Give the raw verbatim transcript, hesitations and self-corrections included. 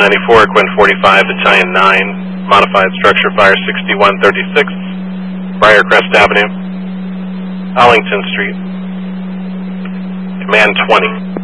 ninety-four, Quinn forty-five, Battalion nine, Modified Structure Fire sixty-one thirty-six, Briarcrest Avenue, Arlington Street, Command twenty.